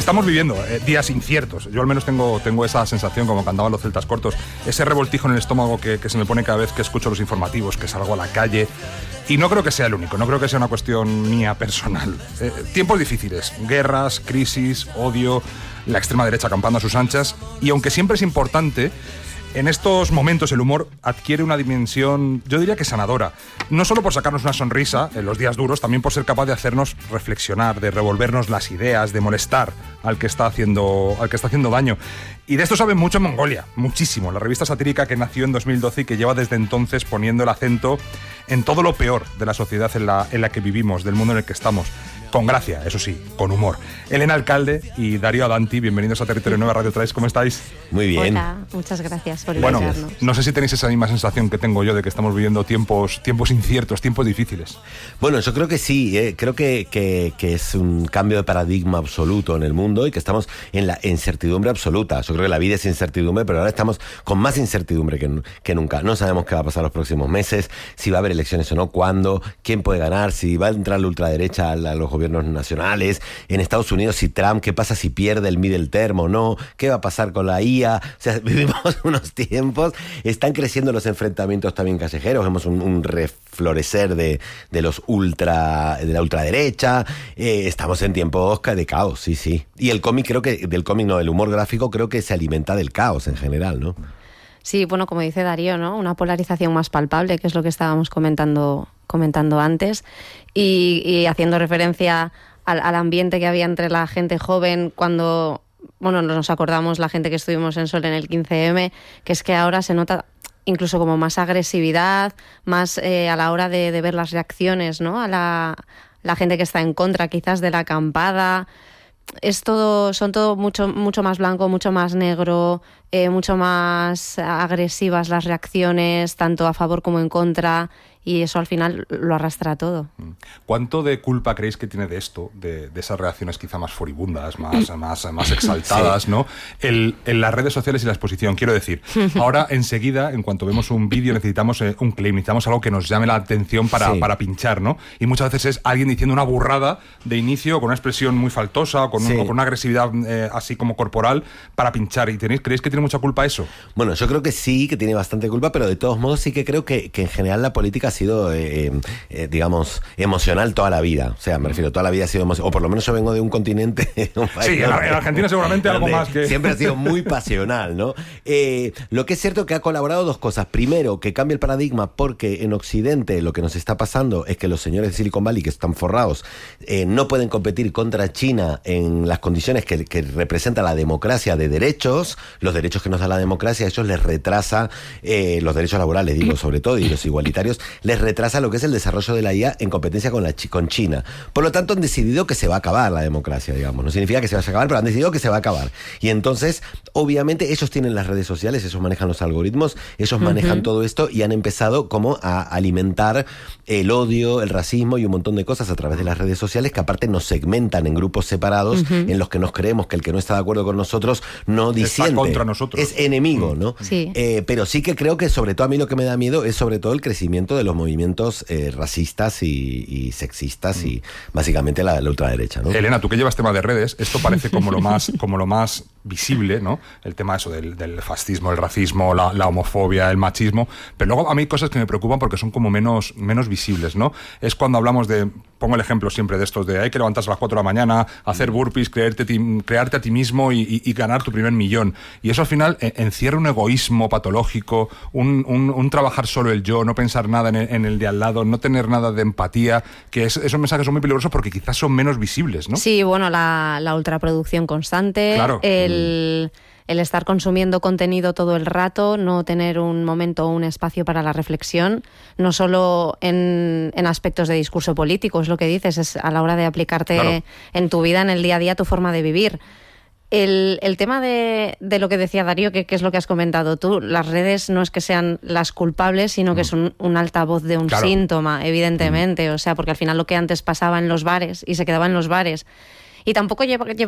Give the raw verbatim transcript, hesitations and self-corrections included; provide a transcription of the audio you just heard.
estamos viviendo eh, días inciertos. Yo al menos tengo, tengo esa sensación, como cantaban los celtas cortos, ese revoltijo en el estómago que, que se me pone cada vez que escucho los informativos, que salgo a la calle. Y no creo que sea el único, no creo que sea una cuestión mía personal. Eh, tiempos difíciles, guerras, crisis, odio, la extrema derecha acampando a sus anchas. Y aunque siempre es importante, en estos momentos el humor adquiere una dimensión, yo diría que sanadora. No solo por sacarnos una sonrisa en los días duros, también por ser capaz de hacernos reflexionar, de revolvernos las ideas, de molestar al que está haciendo, al que está haciendo daño. Y de esto saben mucho en Mongolia, muchísimo. La revista satírica que nació en dos mil doce y que lleva desde entonces poniendo el acento en todo lo peor de la sociedad en la, en la que vivimos, del mundo en el que estamos. Con gracia, eso sí, con humor. Elena Alcalde y Darío Adanti, bienvenidos a Territorio Nueva Radio tres, ¿cómo estáis? Muy bien. Hola, muchas gracias por bueno, invitarnos. No sé si tenéis esa misma sensación que tengo yo de que estamos viviendo tiempos, tiempos inciertos, tiempos difíciles. Bueno, yo creo que sí, eh, creo que, que, que es un cambio de paradigma absoluto en el mundo y que estamos en la incertidumbre absoluta. Yo creo que la vida es incertidumbre, pero ahora estamos con más incertidumbre que, que nunca. No sabemos qué va a pasar los próximos meses, si va a haber elecciones o no, cuándo, quién puede ganar, si va a entrar la ultraderecha a los gobiernos nacionales, en Estados Unidos si Trump, qué pasa si pierde el middle term o no, qué va a pasar con la I A. O sea, vivimos unos tiempos, están creciendo los enfrentamientos también callejeros, vemos un, un reflorecer de, de los ultra, de la ultraderecha, eh, estamos en tiempos de caos, sí, sí. Y el cómic creo que, del cómic no, del humor gráfico creo que se alimenta del caos en general, ¿no? Sí, bueno, como dice Darío, ¿no? Una polarización más palpable, que es lo que estábamos comentando, comentando antes, y, y haciendo referencia al, al ambiente que había entre la gente joven cuando, bueno, nos acordamos la gente que estuvimos en Sol en el quince eme, que es que ahora se nota incluso como más agresividad, más eh, a la hora de, de ver las reacciones, ¿no? A la, la gente que está en contra quizás de la acampada. Es todo, son todo mucho, mucho más blanco, mucho más negro, eh, mucho más agresivas las reacciones, tanto a favor como en contra, y eso al final lo arrastra todo. ¿Cuánto de culpa creéis que tiene de esto, de, de esas reacciones quizá más furibundas, más, más, más exaltadas, sí, ¿no? El, en las redes sociales y la exposición, quiero decir, ahora enseguida, en cuanto vemos un vídeo, necesitamos eh, un claim, necesitamos algo que nos llame la atención para, sí, para pinchar, ¿no? Y muchas veces es alguien diciendo una burrada de inicio, con una expresión muy faltosa, o con, sí, un, o con una agresividad eh, así como corporal, para pinchar. ¿Y tenéis, creéis que tiene mucha culpa eso? Bueno, yo creo que sí, que tiene bastante culpa, pero de todos modos sí que creo que, que en general la política ha sido, eh, eh, digamos, emocional toda la vida. O sea, me refiero, toda la vida ha sido emocional. O por lo menos yo vengo de un continente... Un país, sí, en, en Argentina seguramente algo más que... Siempre ha sido muy pasional, ¿no? Eh, lo que es cierto que ha colaborado dos cosas. Primero, que cambia el paradigma, porque en Occidente lo que nos está pasando es que los señores de Silicon Valley, que están forrados, eh, no pueden competir contra China en las condiciones que, que representa la democracia de derechos. Los derechos que nos da la democracia, a ellos les retrasa, eh, los derechos laborales, digo, sobre todo, y los igualitarios, les retrasa lo que es el desarrollo de la I A en competencia con, la, con China. Por lo tanto, han decidido que se va a acabar la democracia, digamos. No significa que se vaya a acabar, pero han decidido que se va a acabar. Y entonces, obviamente, ellos tienen las redes sociales, ellos manejan los algoritmos, ellos manejan uh-huh. todo esto y han empezado como a alimentar el odio, el racismo y un montón de cosas a través de las redes sociales, que aparte nos segmentan en grupos separados uh-huh. en los que nos creemos que el que no está de acuerdo con nosotros no disiente. Está contra nosotros. Es enemigo, ¿no? Sí. Eh, pero sí que creo que sobre todo a mí lo que me da miedo es sobre todo el crecimiento de los movimientos eh, racistas y, y sexistas mm. y básicamente la, la ultraderecha, ¿no? Elena, tú que llevas tema de redes, esto parece como lo más, como lo más visible, ¿no? El tema eso del, del fascismo, el racismo, la, la homofobia, el machismo, pero luego a mí hay cosas que me preocupan porque son como menos, menos visibles, ¿no? Es cuando hablamos de, pongo el ejemplo siempre de estos de hay que levantarse a las cuatro de la mañana, hacer burpees, creerte, crearte a ti mismo y, y, y ganar tu primer millón. Y eso al final eh, encierra un egoísmo patológico, un, un, un trabajar solo el yo, no pensar nada en el, en el de al lado, no tener nada de empatía, que es, esos mensajes son muy peligrosos porque quizás son menos visibles, ¿no? Sí, bueno, la, la ultraproducción constante, claro. el... el estar consumiendo contenido todo el rato, no tener un momento o un espacio para la reflexión, no solo en, en aspectos de discurso político, es lo que dices, es a la hora de aplicarte claro. en tu vida, en el día a día, tu forma de vivir. El, el tema de, de lo que decía Darío, que, que es lo que has comentado tú, las redes no es que sean las culpables, sino que mm. son un altavoz de un claro. síntoma, evidentemente, mm. o sea, porque al final lo que antes pasaba en los bares y se quedaba en los bares, y tampoco lleva, lleva